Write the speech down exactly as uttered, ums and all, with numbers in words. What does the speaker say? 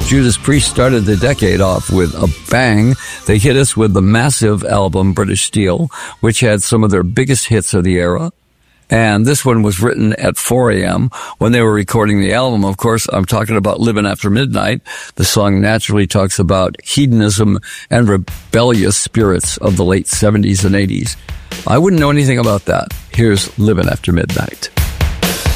Judas Priest started the decade off with a bang. They hit us with the massive album British Steel, which had some of their biggest hits of the era. And this one was written at four a.m. when they were recording the album. Of course, I'm talking about Living After Midnight. The song naturally talks about hedonism and rebellious spirits of the late seventies and eighties. I wouldn't know anything about that. Here's Living After Midnight.